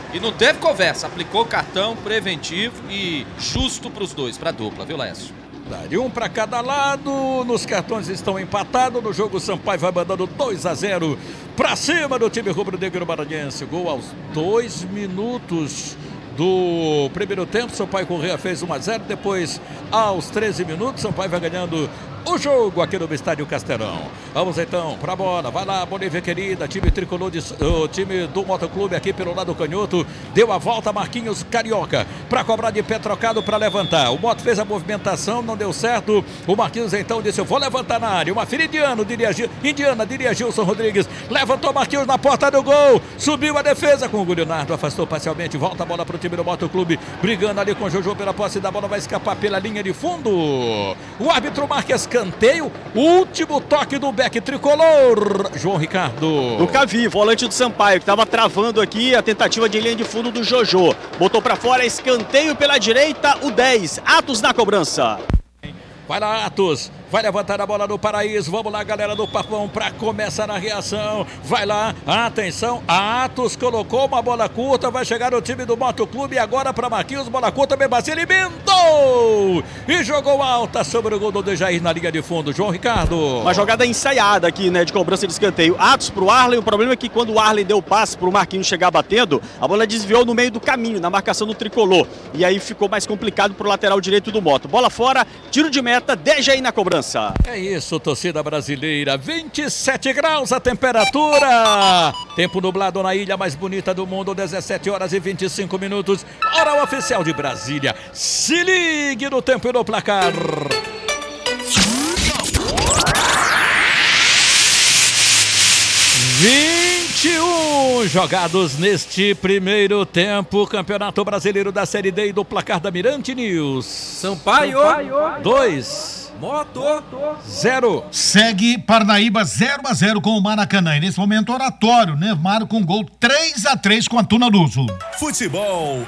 E não teve conversa, aplicou cartão preventivo e justo para os dois, para a dupla, viu, Laércio? De um para cada lado, nos cartões estão empatados. No jogo, o Sampaio vai mandando 2-0 para cima do time rubro-negro maranhense. Gol aos 2 minutos do primeiro tempo. Sampaio Corrêa fez 1-0. Depois, aos 13 minutos, Sampaio vai ganhando o jogo aqui no Estádio Castelão. Vamos então para a bola. Vai lá, Bolívia querida. Time tricolor, o time do Motoclube aqui pelo lado canhoto. Deu a volta, Marquinhos Carioca. Para cobrar de pé trocado para levantar. O Moto fez a movimentação, não deu certo. O Marquinhos então disse: eu vou levantar na área. Uma filha indiana, diria Gilson Rodrigues. Levantou Marquinhos na porta do gol. Subiu a defesa com o Leonardo. Afastou parcialmente. Volta a bola para o time do Motoclube. Brigando ali com o Jojo pela posse da bola. Vai escapar pela linha de fundo. O árbitro marca escanteio, último toque do back tricolor, João Ricardo. Do Cavi, volante do Sampaio, que estava travando aqui a tentativa de linha de fundo do Jojo. Botou para fora, escanteio pela direita, o 10, Atos na cobrança. Vai lá, Atos. Vai levantar a bola no Paraíso. Vamos lá, galera do Papão, para começar a reação. Vai lá, atenção. Atos colocou uma bola curta. Vai chegar o time do Motoclube. Agora para Marquinhos. Bola curta, bem bacia. Ele emendou e jogou alta sobre o gol do Dejair na linha de fundo. João Ricardo. Uma jogada ensaiada aqui, né, de cobrança de escanteio. Atos pro Arlen. O problema é que quando o Arlen deu o passe pro Marquinhos chegar batendo, a bola desviou no meio do caminho, na marcação do tricolor. E aí ficou mais complicado pro lateral direito do Moto. Bola fora, tiro de meta, Dejair na cobrança. É isso, torcida brasileira. 27 graus a temperatura. Tempo nublado na ilha mais bonita do mundo. 17 horas e 25 minutos. Hora oficial de Brasília. Se ligue no tempo e no placar. 21 jogados neste primeiro tempo. Campeonato Brasileiro da Série D e do placar da Mirante News. Sampaio 2. Moto 0. Segue Parnaíba 0-0 com o Maracanã. E nesse momento, Oratório, Neymar com gol 3-3 com a Tuna Luso. Futebol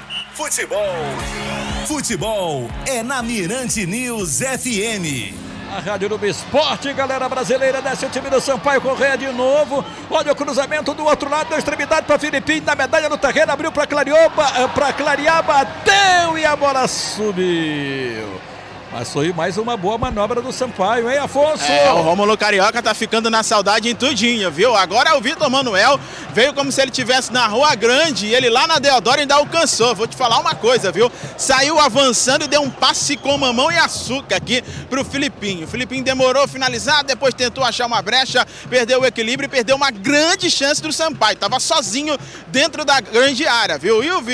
é na Mirante News FM. A Rádio Nuba Esporte, galera brasileira, desce o time do Sampaio Corrêa de novo. Olha o cruzamento do outro lado da extremidade para Filipinho, na medalha no terreno, abriu para clarear, bateu e a bola subiu. Mas foi mais uma boa manobra do Sampaio, hein, Afonso? O Rômulo Carioca tá ficando na saudade em tudinho, viu? Agora o Vitor Manuel veio como se ele estivesse na Rua Grande e ele lá na Deodoro ainda alcançou. Vou te falar uma coisa, viu? Saiu avançando e deu um passe com mamão e açúcar aqui pro Filipinho. O Filipinho demorou a finalizar, depois tentou achar uma brecha, perdeu o equilíbrio e perdeu uma grande chance do Sampaio. Tava sozinho dentro da grande área, viu? E o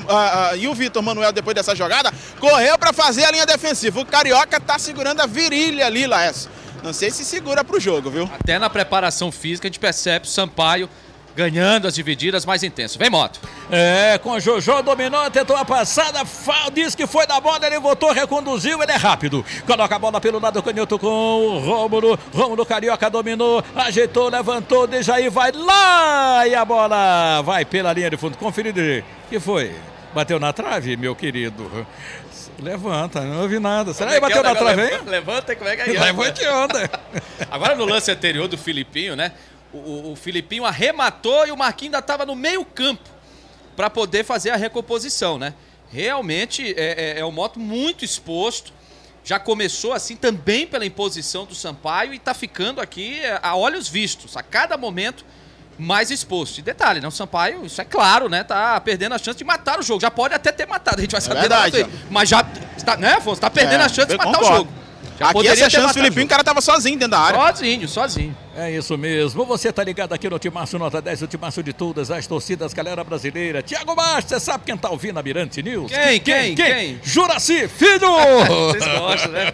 Vitor Manuel, depois dessa jogada, correu para fazer a linha defensiva. O Carioca tá segurando a virilha ali, Laércio. Não sei se segura pro jogo, viu? Até na preparação física a gente percebe o Sampaio ganhando as divididas mais intensas. Vem, Moto. Com o Jojo dominou, tentou a passada, disse que foi da bola, ele voltou, reconduziu, ele é rápido. Coloca a bola pelo lado canhoto com o Rômulo Carioca dominou, ajeitou, levantou, Dejair vai lá e a bola vai pela linha de fundo. Conferir, que foi? Bateu na trave, meu querido? Levanta, não ouvi nada. Será que bateu na trave, hein? Levanta, como é que é? Levante e anda. Agora no lance anterior do Filipinho, né? O Filipinho arrematou e o Marquinhos ainda estava no meio campo para poder fazer a recomposição, né? Realmente é um Moto muito exposto. Já começou assim também pela imposição do Sampaio e está ficando aqui a olhos vistos, a cada momento mais exposto. E detalhe, né? O Sampaio, isso é claro, né? Tá perdendo a chance de matar o jogo. Já pode até ter matado, a gente vai saber. Verdade. Mas já, né, Afonso? Tá perdendo a chance de matar o jogo. Já aqui essa chance do Filipinho, o cara tava sozinho dentro da área. Sozinho. É isso mesmo. Você tá ligado aqui no Timaço Nota 10, o Timaço de todas as torcidas, galera brasileira. Tiago Bastos, você sabe quem tá ouvindo a Mirante News? Quem? Juraci Filho! Vocês gostam, né?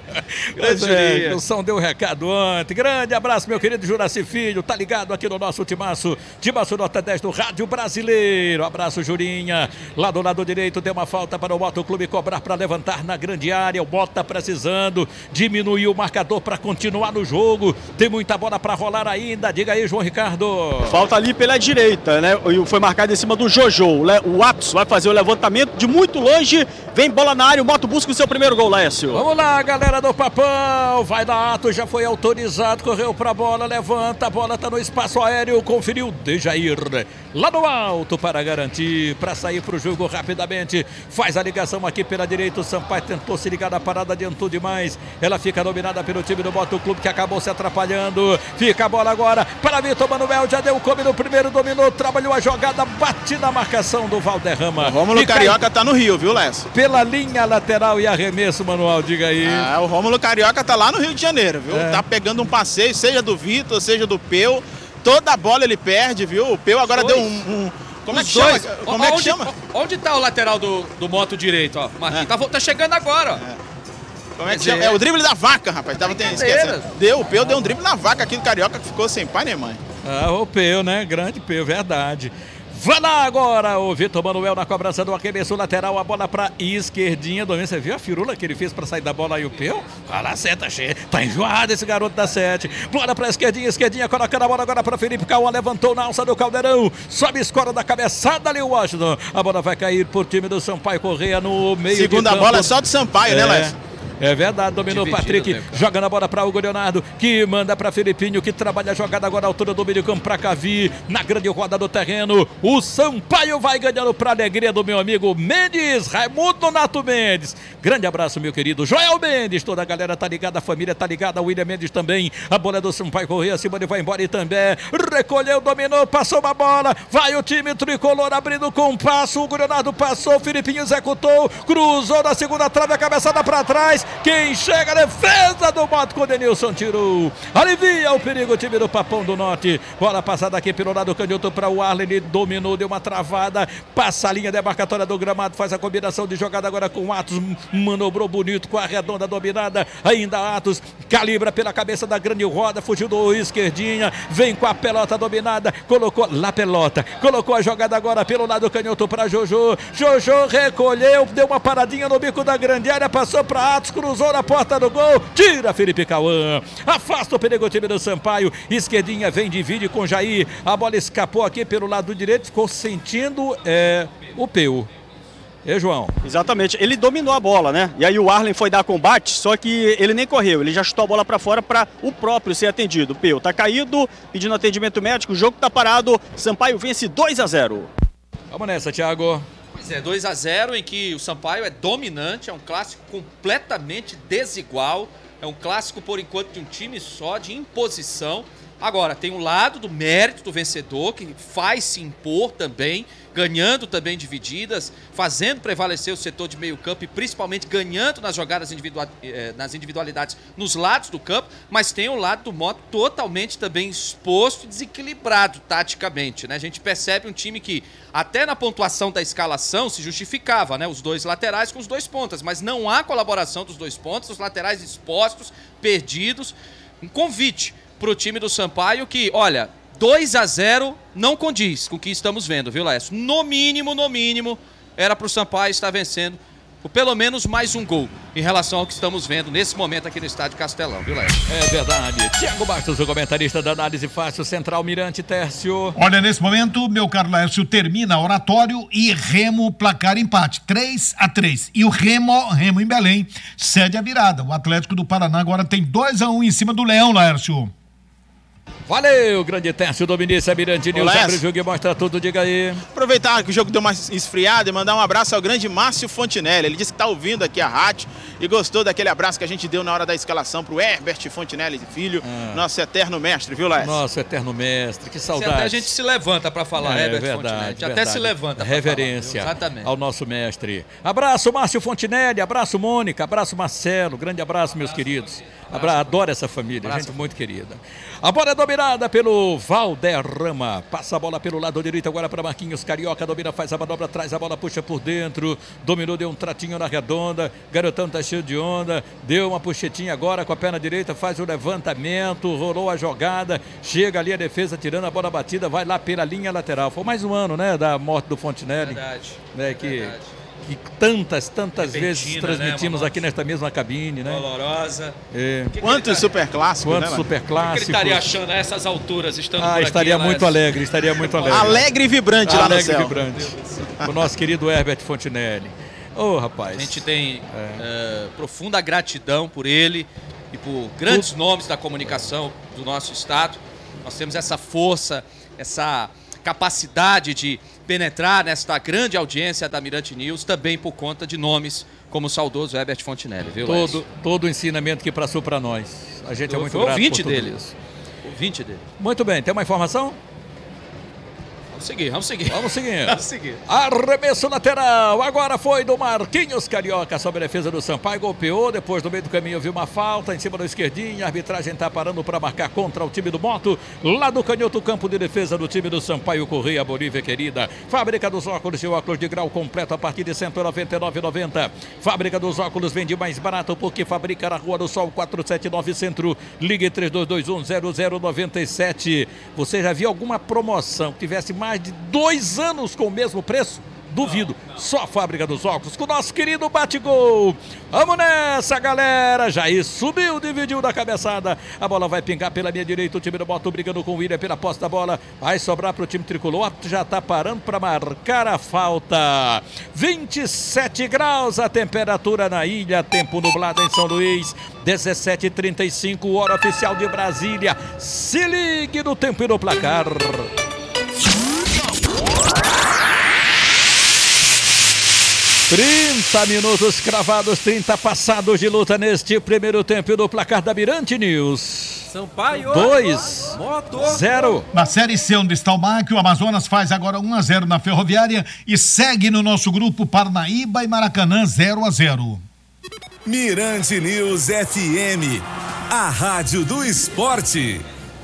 O som deu um recado antes. Grande abraço, meu querido Juraci Filho. Tá ligado aqui no nosso Timaço. Timaço Nota 10 do Rádio Brasileiro. Abraço, Jurinha. Lá do lado direito deu uma falta para o Motoclube cobrar para levantar na grande área. O Moto tá precisando diminuir o marcador para continuar no jogo. Tem muita bola para rolar ainda, diga aí, João Ricardo. Falta ali pela direita, né? Foi marcado em cima do Jojo. O Atos vai fazer o levantamento de muito longe, Vem bola na área, o Moto busca o seu primeiro gol, Laércio. Vamos lá, galera do Papão. Vai dar ato, já foi autorizado, correu pra bola, levanta, a bola tá no espaço aéreo, conferiu Dejair. Lá no alto para garantir, para sair pro jogo rapidamente. Faz a ligação aqui pela direita, o Sampaio tentou se ligar na parada, adiantou demais. Ela fica dominada pelo time do Moto Clube, que acabou se atrapalhando. Fica a bola agora para Vitor Manuel, já deu o come no primeiro, dominou, trabalhou a jogada, bate na marcação do Valderrama. O Rômulo Carioca tá no Rio, viu, Lécio? Pela linha lateral e arremesso, Manuel, diga aí. O Rômulo Carioca tá lá no Rio de Janeiro, viu? Tá pegando um passeio, seja do Vitor, seja do Peu. Toda a bola ele perde, viu? O Peu agora deu Como é que chama? Como é que chama? Onde tá o lateral do Moto direito, ó? Marquinhos, tá chegando agora, ó. Como é que chama? É o drible da vaca, rapaz. Tava esquecendo. O Peu deu um drible na vaca aqui do Carioca, que ficou sem pai nem mãe. O Peu, né? Grande Peu, verdade. Vai lá agora o Vitor Manuel na cobrança do arremesso lateral, a bola pra esquerdinha. Você viu a firula que ele fez pra sair da bola aí, o Peu? Olha lá, seta cheia. Tá enjoado esse garoto da 7. Bola pra esquerdinha, colocando a bola agora pra Felipe Cauã. Levantou na alça do Caldeirão. Sobe a escora da cabeçada ali o Washington. A bola vai cair por time do Sampaio Correia no meio de campo. Segunda bola é só do Sampaio, né, Lécio? É verdade, dominou o Patrick, jogando a bola para Hugo Leonardo, que manda para Felipinho, que trabalha a jogada agora à altura do meio campo para Cavi, na grande roda do terreno. O Sampaio vai ganhando para a alegria do meu amigo Mendes, Raimundo Nato Mendes. Grande abraço, meu querido Joel Mendes, toda a galera tá ligada, a família tá ligada, o William Mendes também. A bola do Sampaio correu acima, ele vai embora e também recolheu, dominou, passou uma bola, vai o time tricolor abrindo o compasso. O Hugo Leonardo passou, o Felipinho executou, cruzou na segunda trave, a cabeçada para trás. Quem chega, a defesa do Moto com o Denilson tirou. Alivia o perigo o time do Papão do Norte. Bola passada aqui pelo lado canhoto para o Arlen. Ele dominou, deu uma travada. Passa a linha demarcatória do gramado. Faz a combinação de jogada agora com o Atos. Manobrou bonito com a redonda dominada. Ainda Atos calibra pela cabeça da grande roda. Fugiu do esquerdinha. Vem com a pelota dominada. Colocou lá pelota. Colocou a jogada agora pelo lado canhoto para Jojo. Jojo recolheu. Deu uma paradinha no bico da grande área. Passou para Atos. Cruzou na porta do gol, tira Felipe Cauã, afasta o perigo o time do Sampaio, esquerdinha vem, divide com Jair, a bola escapou aqui pelo lado direito, ficou sentindo o Peu. João? Exatamente, ele dominou a bola, né? E aí o Arlen foi dar combate, só que ele nem correu, ele já chutou a bola para fora para o próprio ser atendido. O Peu tá caído, pedindo atendimento médico, o jogo tá parado, Sampaio vence 2-0. Vamos nessa, Thiago. Pois é, 2-0 em que o Sampaio é dominante, é um clássico completamente desigual, é um clássico por enquanto de um time só, de imposição. Agora, tem um lado do mérito do vencedor, que faz se impor também, ganhando também divididas, fazendo prevalecer o setor de meio campo e principalmente ganhando nas jogadas nas individualidades nos lados do campo, mas tem o lado do Moto totalmente também exposto e desequilibrado taticamente, né? A gente percebe um time que até na pontuação da escalação se justificava, né? Os dois laterais com os dois pontas, mas não há colaboração dos dois pontas, os laterais expostos, perdidos. Um convite para o time do Sampaio que, olha, 2-0 não condiz com o que estamos vendo, viu, Laércio? No mínimo, era para o Sampaio estar vencendo por pelo menos mais um gol em relação ao que estamos vendo nesse momento aqui no estádio Castelão, viu, Laércio? É verdade. Thiago Bastos, o comentarista da Análise Fácil, Central Mirante, Tércio. Olha, nesse momento, meu caro Laércio, termina Oratório e Remo, placar empate, 3-3. E o Remo em Belém, cede a virada. O Atlético do Paraná agora tem 2-1 em cima do Leão, Laércio. Valeu, grande Tércio Dominícia, Mirante News, abre o jogo e mostra tudo, diga aí. Aproveitar que o jogo deu uma esfriada e mandar um abraço ao grande Márcio Fontinelli. Ele disse que está ouvindo aqui a rádio e gostou daquele abraço que a gente deu na hora da escalação pro Herbert Fontinelli Filho, nosso eterno mestre, viu, Léo? Nosso eterno mestre, que saudade. Até a gente se levanta para falar, Herbert verdade, Fontinelli. A gente verdade. até se levanta. Reverência falar, exatamente. Ao nosso mestre. Abraço, Márcio Fontinelli, abraço, Mônica, abraço, Marcelo, grande abraço, meus queridos. Adoro essa família, gente muito querida. A bola é dominada pelo Valderrama. Passa a bola pelo lado direito agora para Marquinhos Carioca. Domina, faz a manobra, traz a bola, puxa por dentro. Dominou, deu um tratinho na redonda. Garotão tá cheio de onda. Deu uma puxetinha agora com a perna direita, faz o levantamento. Rolou a jogada. Chega ali a defesa tirando a bola batida. Vai lá pela linha lateral. Foi mais um ano, né, da morte do Fontinelli. Verdade. Né, que tantas vezes transmitimos aqui nesta mesma cabine, né? Dolorosa. Quantos superclássicos, Quantos superclássicos. O que ele estaria achando a essas alturas, estando por aqui? Estaria muito alegre, estaria muito alegre. Alegre e vibrante lá no céu. Alegre e vibrante. O nosso querido Herbert Fontinelli. Ô, rapaz. A gente tem profunda gratidão por ele e por grandes nomes da comunicação do nosso estado. Nós temos essa força, essa capacidade de penetrar nesta grande audiência da Mirante News, também por conta de nomes como o saudoso Herbert Fontinelli, viu, todo o ensinamento que passou para nós. A gente é muito foi grato ouvinte por tudo dele. isso. Ouvinte dele. Muito bem, tem uma informação? Vamos seguir. Vamos seguir. Arremesso lateral, agora foi do Marquinhos Carioca sobre a defesa do Sampaio, golpeou, depois no meio do caminho viu uma falta em cima do esquerdinho, a arbitragem está parando para marcar contra o time do Moto, lá do canhoto, campo de defesa do time do Sampaio Correia, Bolívia querida. Fábrica dos óculos e óculos de grau completo a partir de R$ 199,90. Fábrica dos óculos vende mais barato porque fabrica na Rua do Sol 479 Centro, ligue 32210097. Você já viu alguma promoção que tivesse mais de 2 anos com o mesmo preço? Duvido. Só a Fábrica dos Óculos com o nosso querido bate-gol. Vamos nessa, galera. Jair subiu, dividiu da cabeçada. A bola vai pingar pela minha direita. O time do Moto brigando com o William pela posse da bola. Vai sobrar para o time tricolor. Já está parando para marcar a falta. 27 graus a temperatura na ilha. Tempo nublado em São Luís. 17h35, hora oficial de Brasília. Se ligue no tempo e no placar. 30 minutos cravados, 30 passados de luta neste primeiro tempo do placar da Mirante News. Sampaio 2, 0. Na Série C, onde está o MAC, o Amazonas faz agora 1-0 na Ferroviária e segue no nosso grupo Parnaíba e Maracanã 0-0. Mirante News FM, a rádio do esporte.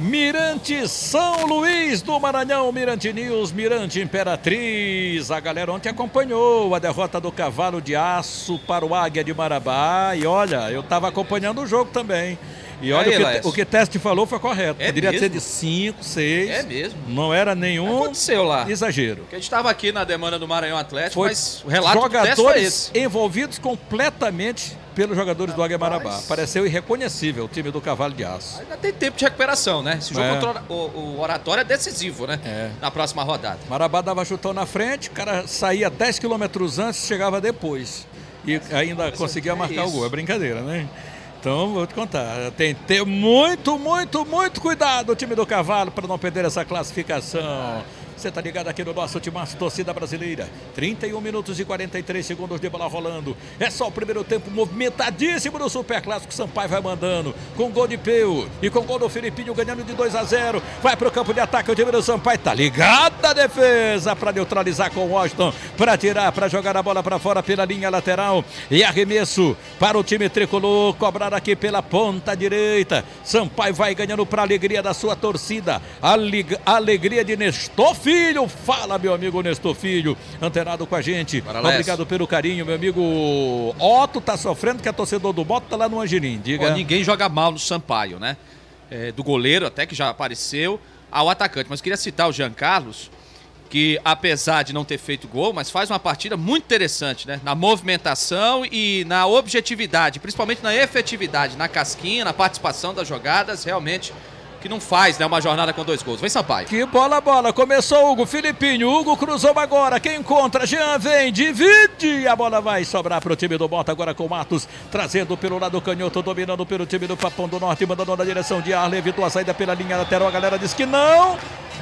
Mirante São Luís do Maranhão, Mirante News, Mirante Imperatriz. A galera ontem acompanhou a derrota do Cavalo de Aço para o Águia de Marabá. E olha, eu estava acompanhando o jogo também. E olha, o que Teste falou foi correto. Poderia ser de 5, 6. É mesmo. Não era nenhum aconteceu lá. Exagero. Porque a gente estava aqui na demanda do Maranhão Atlético, mas o relato do Teste foi esse. Envolvidos completamente pelos jogadores do Águia Marabá. Pareceu irreconhecível o time do Cavalo de Aço. Ainda tem tempo de recuperação, né? Esse jogo contra o Oratório é decisivo, né? Na próxima rodada. Marabá dava chutão na frente, o cara saía 10 quilômetros antes, chegava depois. E ainda conseguia marcar o gol. É brincadeira, né? Então, vou te contar, tem que ter muito cuidado o time do Cavalo para não perder essa classificação. Você tá ligado aqui no nosso timaço, torcida brasileira. 31 minutos e 43 segundos de bola rolando. É só o primeiro tempo movimentadíssimo do Superclássico. Sampaio vai mandando com gol de Peu e com gol do Filipinho ganhando de 2-0. Vai pro campo de ataque o time do Sampaio. Tá ligado a defesa para neutralizar com o Washington, para tirar, para jogar a bola para fora pela linha lateral. E arremesso para o time tricolor, cobrar aqui pela ponta direita. Sampaio vai ganhando para alegria da sua torcida. Alegria de Nestor Filho, fala meu amigo Nestor Filho, antenado com a gente. Obrigado pelo carinho, meu amigo Otto tá sofrendo que é torcedor do Moto, tá lá no Angelim, diga. Ninguém joga mal no Sampaio, né? Do goleiro até que já apareceu ao atacante, mas queria citar o Jean Carlos, que apesar de não ter feito gol, mas faz uma partida muito interessante, né? Na movimentação e na objetividade, principalmente na efetividade, na casquinha, na participação das jogadas, realmente que não faz, né, uma jornada com 2 gols. Vem Sampaio. Que bola, começou Hugo, Filipinho, Hugo cruzou agora, quem encontra, Jean vem, divide, a bola vai sobrar pro time do Bota agora com Matos, trazendo pelo lado canhoto, dominando pelo time do Papão do Norte, mandando na direção de Arley, evitou a saída pela linha lateral, a galera diz que não.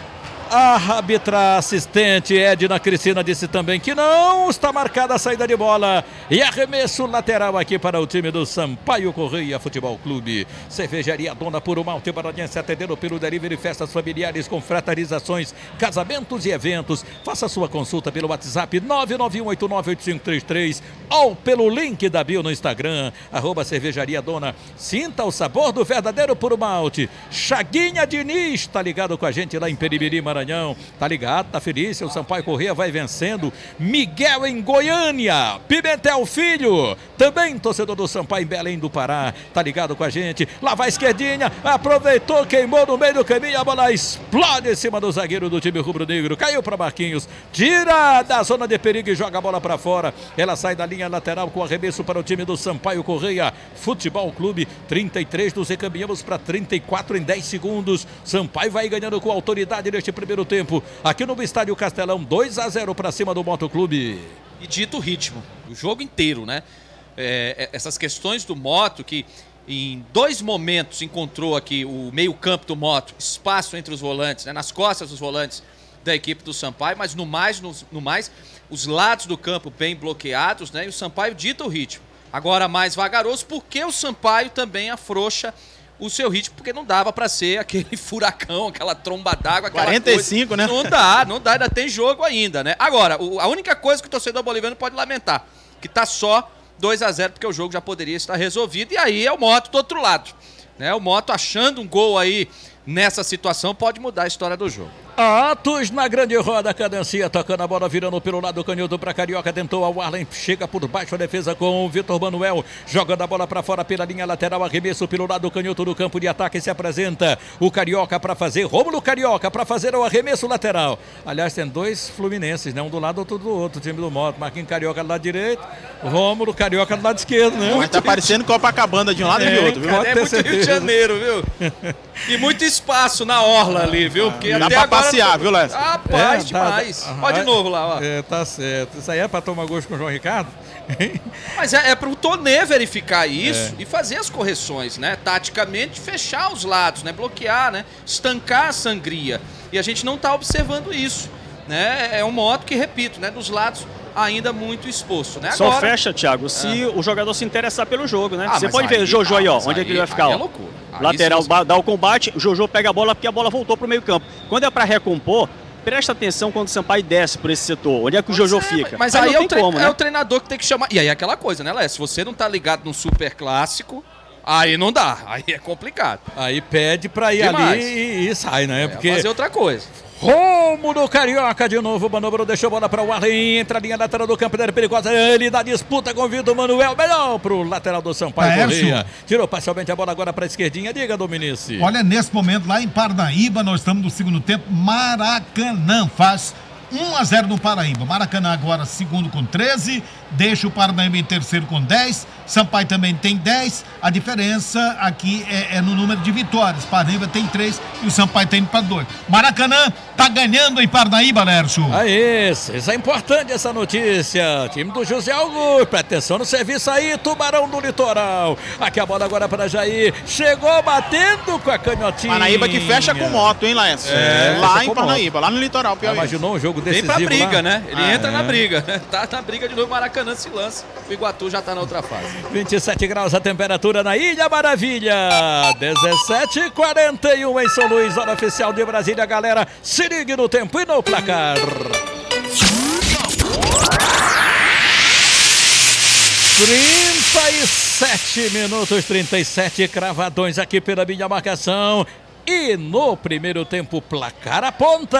A árbitra assistente Edna Cristina disse também que não. Está marcada a saída de bola. E arremesso lateral aqui para o time do Sampaio Correia Futebol Clube. Cervejaria Dona Puro Malte Maranhense, atendendo pelo delivery, festas familiares, confraternizações, casamentos e eventos. Faça sua consulta pelo WhatsApp 991898533 ou pelo link da bio no Instagram, @Cervejaria Dona. Sinta o sabor do verdadeiro Puro Malte. Chaguinha Diniz, tá ligado com a gente lá em Peribiri, Maranhão. Tá ligado, tá feliz, o Sampaio Correia vai vencendo. Miguel em Goiânia, Pimentel Filho, também torcedor do Sampaio em Belém do Pará, tá ligado com a gente. Lá vai a esquerdinha, aproveitou, queimou no meio do caminho, a bola explode em cima do zagueiro do time rubro-negro, caiu para Marquinhos, tira da zona de perigo e joga a bola para fora. Ela sai da linha lateral com arremesso para o time do Sampaio Correia Futebol Clube. 33, nos encaminhamos para 34 em 10 segundos. Sampaio vai ganhando com autoridade neste primeiro tempo, aqui no Estádio Castelão, 2-0 para cima do Motoclube. e dita o ritmo, o jogo inteiro, né? Essas questões do Moto, que em 2 momentos encontrou aqui o meio-campo do Moto, espaço entre os volantes, né? Nas costas dos volantes da equipe do Sampaio, mas no mais, os lados do campo bem bloqueados, né? E o Sampaio dita o ritmo. Agora mais vagaroso, porque o Sampaio também afrouxa o seu ritmo, porque não dava para ser aquele furacão, aquela tromba d'água, aquela 45, coisa. né? Não dá, ainda tem jogo ainda, né? Agora, a única coisa que o torcedor boliviano pode lamentar, que tá só 2-0, porque o jogo já poderia estar resolvido, e aí é o Moto do outro lado, né? O Moto achando um gol aí nessa situação pode mudar a história do jogo. Atos na grande roda, cadencia, tocando a bola, virando pelo lado canhoto para Carioca, tentou ao Arlen, chega por baixo a defesa com o Vitor Manuel, jogando a bola para fora pela linha lateral, arremesso pelo lado canhoto do campo de ataque, se apresenta o Carioca para fazer, Rômulo Carioca para fazer o arremesso lateral. Aliás, tem 2 fluminenses, né? Um do lado, outro do outro, time do Moto. Marquinhos Carioca do lado direito, Rômulo Carioca do lado esquerdo, né? Mas tá parecendo Copacabana de um lado e de outro, viu? É muito Rio de Janeiro, viu? E muito espaço na orla ali, viu? Porque dá até pra agora passear, viu, Lécio? Rapaz, demais. Pode de novo lá, ó. Tá certo. Isso aí é pra tomar gosto com o João Ricardo? Mas é pro Tonê verificar isso e fazer as correções, né? Taticamente, fechar os lados, né? Bloquear, né? Estancar a sangria. E a gente não tá observando isso, né? É um Moto que, repito, né? Dos lados ainda muito exposto, né? Só fecha, Thiago, se o jogador se interessar pelo jogo, né? Você pode ver o Jojo aí, ó, onde é que ele vai ficar, ó. É loucura. Lateral, dá o combate, o Jojo pega a bola porque a bola voltou pro meio campo. Quando é pra recompor, presta atenção quando o Sampaio desce por esse setor. Onde é que o Jojo fica? Mas aí é o treinador que tem que chamar. E aí é aquela coisa, né, Léo? Se você não tá ligado no super clássico, aí não dá. Aí é complicado. Aí pede pra ir ali e sai, né? Porque fazer outra coisa. Rômulo Carioca de novo, manobro, deixou a bola para o Arlen, entra a linha lateral do campo, era perigosa, ele dá disputa com o Vitor Manuel, melhor para o lateral do Sampaio Corrêa, tirou parcialmente a bola agora para a esquerdinha, diga, Dominici. Olha, nesse momento lá em Parnaíba, nós estamos no segundo tempo, Maracanã faz 1-0 no Paraíba. Maracanã agora segundo com 13, deixa o Parnaíba em terceiro com 10, Sampaio também tem 10, a diferença aqui é no número de vitórias. Parnaíba tem 3 e o Sampaio tem para 2. Maracanã tá ganhando em Parnaíba, Lércio. Isso é importante essa notícia. Time do José Augusto, presta atenção no serviço aí, Tubarão do Litoral. Aqui a bola agora para Jair, chegou batendo com a canhotinha. Parnaíba que fecha com Moto, hein, Lécio? Lá em Parnaíba, lá no Litoral, Piauí. Imaginou um jogo decisivo pra briga, lá? né? Ele entra na briga, né? Tá na briga de novo, Maracanã se lança. O Iguatu já tá na outra fase. 27 graus a temperatura na Ilha Maravilha. 17h41 em São Luís, hora oficial de Brasília, galera. Se ligue no tempo e no placar. 37 minutos, 37 cravadões aqui pela minha marcação. E no primeiro tempo, placar aponta.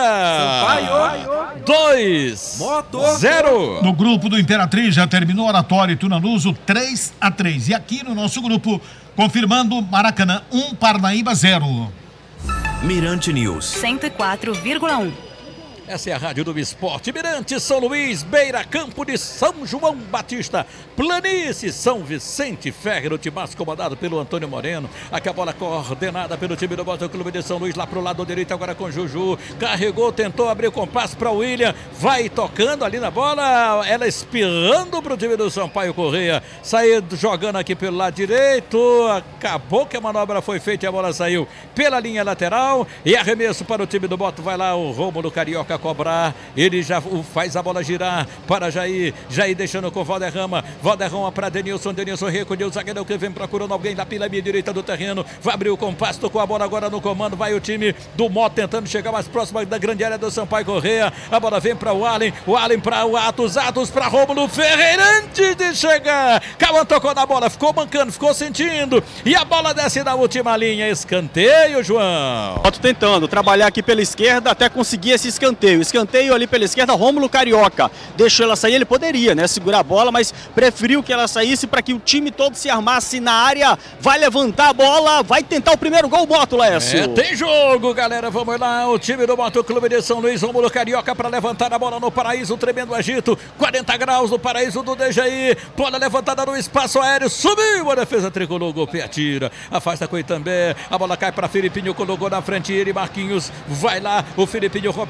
2-0. No grupo do Imperatriz já terminou Oratório e Tunaluso 3-3. E aqui no nosso grupo, confirmando Maracanã 1, Parnaíba 0. Mirante News 104,1. Essa é a Rádio do Esporte. Mirante, São Luís, Beira, Campo de São João Batista, Planície, São Vicente Ferro, timaço comandado pelo Antônio Moreno. Aqui a bola coordenada pelo time do Botafogo Clube de São Luís, lá pro lado direito agora com Juju. Carregou, tentou abrir o compasso para o William. Vai tocando ali na bola, ela espirrando pro time do Sampaio Corrêa. Saiu jogando aqui pelo lado direito. Acabou que a manobra foi feita e a bola saiu pela linha lateral. E arremesso para o time do Botafogo. Vai lá o Rômulo Carioca cobrar, ele já faz a bola girar para Jair deixando com Valderrama para Denilson recolheu o zagueiro que vem procurando alguém lá pela minha direita do terreno, vai abrir o compasso, tocou a bola agora no comando, vai o time do Moto tentando chegar mais próximo da grande área do Sampaio Corrêa, a bola vem para o Allen para o Atos para Rômulo Ferreira, antes de chegar, Cauã tocou na bola, ficou mancando, ficou sentindo, e a bola desce na última linha, escanteio, João. Moto tentando trabalhar aqui pela esquerda até conseguir esse escanteio. Escanteio ali pela esquerda, Rômulo Carioca. Deixou ela sair, ele poderia, né? Segurar a bola, mas preferiu que ela saísse para que o time todo se armasse na área. Vai levantar a bola, vai tentar o primeiro gol, Moto, Lécio. Tem jogo, galera. Vamos lá. O time do Moto Clube de São Luís, Rômulo Carioca para levantar a bola no Paraíso. Tremendo agito. 40 graus no Paraíso do Dejaí. Bola levantada no espaço aéreo. Subiu a defesa tricolor. Golpe atira. Afasta com Itambé. A bola cai para Filipinho. Colocou na frente ele. Marquinhos vai lá. O Filipinho rompe a marca.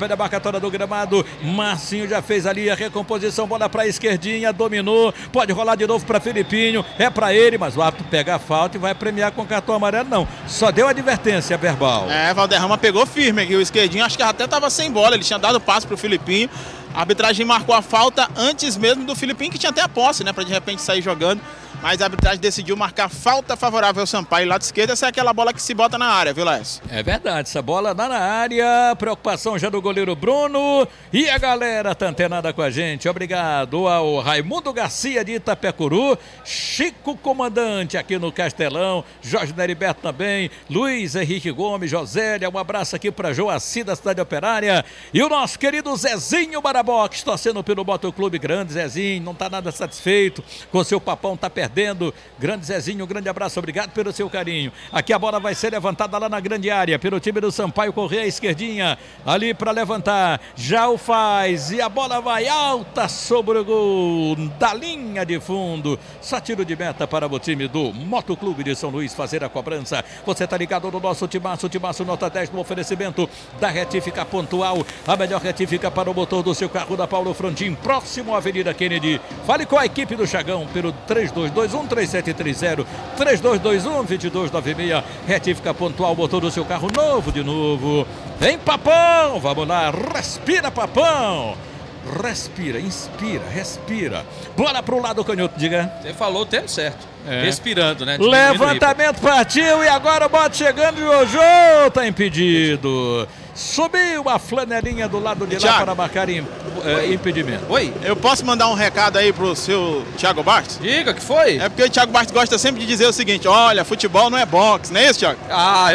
classificatória do gramado. Marcinho já fez ali a recomposição, bola pra esquerdinha, dominou, pode rolar de novo pra Filipinho, é pra ele, mas o árbitro pega a falta e vai premiar com cartão amarelo, não. Só deu advertência verbal. Valderrama pegou firme aqui, o esquerdinho acho que até tava sem bola, ele tinha dado passe pro Filipinho. A arbitragem marcou a falta antes mesmo do Filipinho, que tinha até a posse, né, pra de repente sair jogando. Mas a arbitragem decidiu marcar falta favorável ao Sampaio, lado esquerdo. Essa é aquela bola que se bota na área, viu, Lécio? É verdade, essa bola na área, preocupação já do goleiro Bruno. E a galera tá antenada com a gente. Obrigado ao Raimundo Garcia de Itapecuru, Chico Comandante aqui no Castelão, Jorge Neriberto também, Luiz Henrique Gomes, Josélia, um abraço aqui para Joaci da Cidade Operária. E o nosso querido Zezinho Barabox, torcendo pelo Motoclube. Grande Zezinho, não tá nada satisfeito com seu papão, tá perdendo. Grande Zezinho, um grande abraço, obrigado pelo seu carinho. Aqui a bola vai ser levantada lá na grande área pelo time do Sampaio Corrêa, esquerdinha ali para levantar, já o faz e a bola vai alta sobre o gol da linha de fundo. Só tiro de meta para o time do Motoclube de São Luís fazer a cobrança. Você tá ligado no nosso timaço nota 10 no oferecimento da Retífica Pontual, a melhor retífica para o motor do seu carro, da Paulo Frontin, próximo à Avenida Kennedy. Fale com a equipe do Chagão pelo 3221-3730, 3221-2296. Retífica Pontual, motor do seu carro novo de novo. Vem, Papão, vamos lá, respira, Papão. Respira, inspira, respira. Bola pro lado canhoto, diga. Você falou o tempo certo. Respirando, né? Levantamento partiu e agora o bote chegando e o Jô tá impedido. Subiu a flanelinha do lado de lá para marcar impedimento. Oi? Eu posso mandar um recado aí pro seu Thiago Bastos? Diga, que foi? É porque o Thiago Bastos gosta sempre de dizer o seguinte: olha, futebol não é boxe, não é isso, Thiago?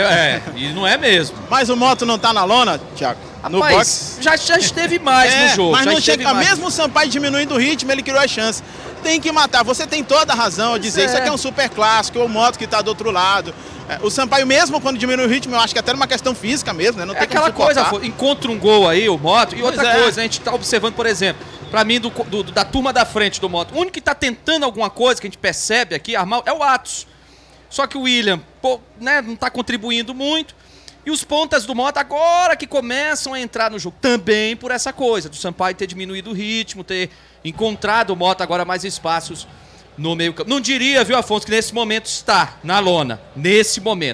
E não é mesmo. Mas o Moto não tá na lona, Thiago? No boxe? Já esteve mais no jogo. Mas não chega, mesmo o Sampaio diminuindo o ritmo, ele criou a chance. Tem que matar, você tem toda a razão a dizer, isso aqui é um super clássico, o Moto que tá do outro lado. O Sampaio mesmo quando diminui o ritmo, eu acho que até numa questão física mesmo, né? Não tem aquela coisa, encontra um gol aí, o Moto, e outra coisa, a gente tá observando, por exemplo, pra mim, da turma da frente do Moto, o único que tá tentando alguma coisa, que a gente percebe aqui, armar, é o Atos. Só que o William, não tá contribuindo muito. E os pontas do Moto agora que começam a entrar no jogo, também por essa coisa, do Sampaio ter diminuído o ritmo, ter encontrado o Moto agora mais espaços no meio campo. Não diria, viu, Afonso, que nesse momento está na lona, nesse momento.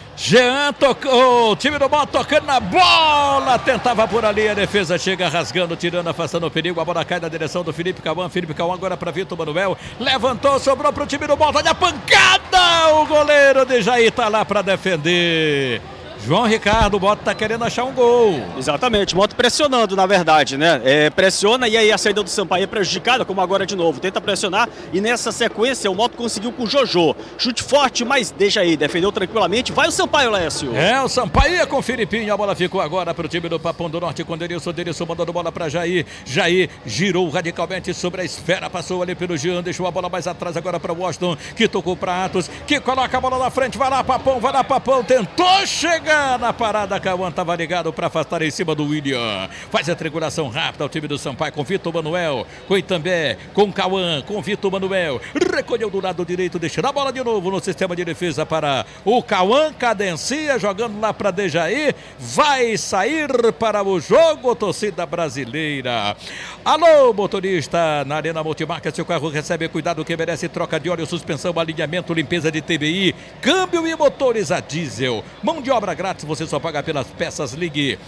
Jean tocou, o time do Moto tocando na bola, tentava por ali, a defesa chega rasgando, tirando, afastando o perigo, a bola cai na direção do Felipe Cauã agora para Vitor Manuel, levantou, sobrou para o time do Moto, olha a pancada, o goleiro de Jair tá lá para defender. João Ricardo, o Moto tá querendo achar um gol. Exatamente, o Moto pressionando, na verdade, né? Pressiona e aí a saída do Sampaio é prejudicada, como agora de novo. Tenta pressionar e nessa sequência o Moto conseguiu com o Jojo. Chute forte, mas deixa aí, defendeu tranquilamente. Vai o Sampaio, Lécio. O Sampaio ia com o Filipinho, a bola ficou agora pro time do Papão do Norte, com o Denilson mandando bola pra Jair. Jair girou radicalmente sobre a esfera, passou ali pelo Jean, deixou a bola mais atrás agora para Washington, que tocou para Atos, que coloca a bola na frente, vai lá Papão, tentou chegar na parada, Cauã estava ligado para afastar em cima do William. Faz a triangulação rápida ao time do Sampaio com Vitor Manuel, com Itambé, com Cauã, com Vitor Manuel. Recolheu do lado direito, deixando a bola de novo no sistema de defesa para o Cauã, cadencia, jogando lá para Dejaí. Vai sair para o jogo, torcida brasileira. Alô, motorista, na Arena Multimarca, seu carro recebe cuidado que merece, troca de óleo, suspensão, alinhamento, limpeza de TBI, câmbio e motores a diesel. Mão de obra grátis, você só paga pelas peças. Ligue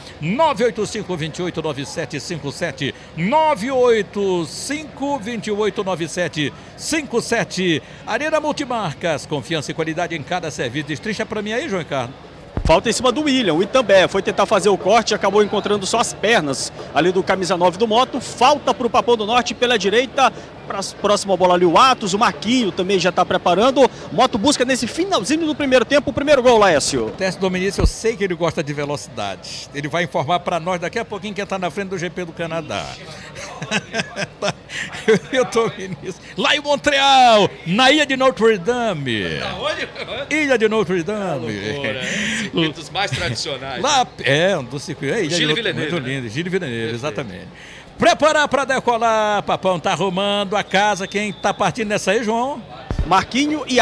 985-28-9757, 985-28-9757. Arena Multimarcas, confiança e qualidade em cada serviço. Destrincha pra mim aí, João Ricardo. Falta em cima do William, o Itambé foi tentar fazer o corte e acabou encontrando só as pernas ali do camisa 9 do Moto. Falta para o Papão do Norte pela direita, próxima bola ali o Atos, o Marquinho também já está preparando. Moto busca nesse finalzinho do primeiro tempo o primeiro gol, Lécio. Teste Dominici, eu sei que ele gosta de velocidade. Ele vai informar para nós daqui a pouquinho quem está na frente do GP do Canadá. Eu tô nisso. Lá em Montreal, na Ilha de Notre Dame. Ilha de Notre Dame. Circuitos mais tradicionais. Lá, um dos circuitos. Gilles Villeneuve. Muito lindo, Gilles Villeneuve, exatamente. Preparar para decolar, Papão tá arrumando a casa. Quem tá partindo nessa aí, João? Marquinho e